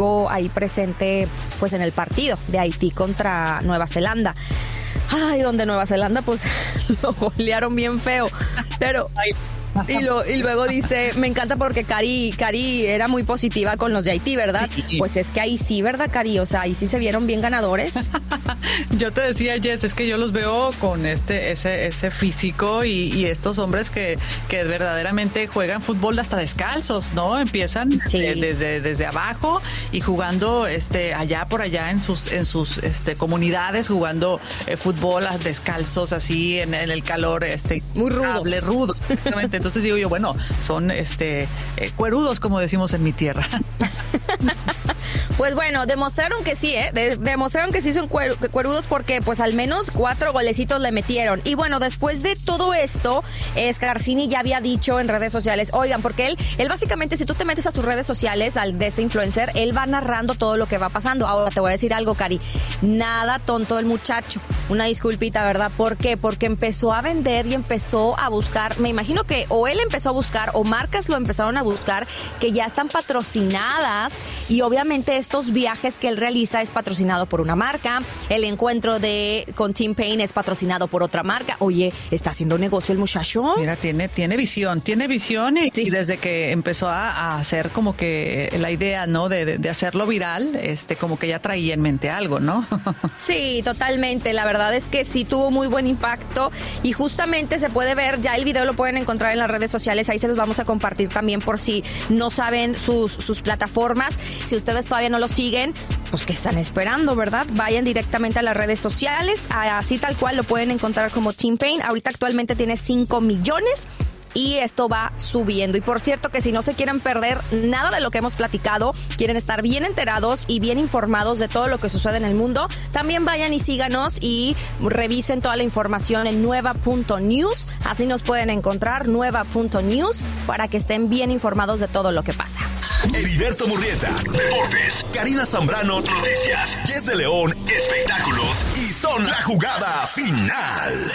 estuvo ahí presente pues en el partido de Haití contra Nueva Zelanda. Ay, donde Nueva Zelanda pues lo golearon bien feo, pero... Y luego dice, me encanta porque Cari era muy positiva con los de Haití, ¿verdad? Sí. Pues es que ahí sí, ¿verdad, Cari? O sea, ahí sí se vieron bien ganadores. Yo te decía, Jess, es que yo los veo con ese físico y estos hombres que verdaderamente juegan fútbol hasta descalzos, ¿no? Empiezan desde abajo y jugando allá por allá en sus comunidades, jugando fútbol descalzos así en el calor muy rudo. Exactamente. Entonces digo yo, bueno, son cuerudos, como decimos en mi tierra. Pues bueno, demostraron que sí, demostraron que sí son cuerudos porque pues al menos 4 golecitos le metieron. Y bueno, después de todo esto, Scarsini ya había dicho en redes sociales, oigan, porque él básicamente, si tú te metes a sus redes sociales, de este influencer, él va narrando todo lo que va pasando. Ahora te voy a decir algo, Cari, nada tonto el muchacho. Una disculpita, ¿verdad? ¿Por qué? Porque empezó a vender y empezó a buscar, me imagino que o él empezó a buscar o marcas lo empezaron a buscar que ya están patrocinadas, y obviamente estos viajes que él realiza es patrocinado por una marca, el encuentro con T-Pain es patrocinado por otra marca. Oye, ¿está haciendo negocio el muchacho? Mira, tiene visión y desde que empezó a hacer como que la idea, ¿no? de hacerlo viral, como que ya traía en mente algo, ¿no? Sí, totalmente, la verdad es que sí tuvo muy buen impacto y justamente se puede ver, ya el video lo pueden encontrar en las redes sociales, ahí se los vamos a compartir también por si no saben sus plataformas. Si ustedes todavía no lo siguen, pues ¿qué están esperando, verdad? Vayan directamente a las redes sociales, así tal cual lo pueden encontrar como T-Pain. Ahorita actualmente tiene 5 millones y esto va subiendo. Y por cierto que si no se quieren perder nada de lo que hemos platicado, quieren estar bien enterados y bien informados de todo lo que sucede en el mundo, también vayan y síganos y revisen toda la información en nueva.news. Así nos pueden encontrar, nueva.news, para que estén bien informados de todo lo que pasa. Heriberto Murrieta, deportes. Karina Zambrano, noticias. Jess de León, espectáculos. Y Son la Jugada Final.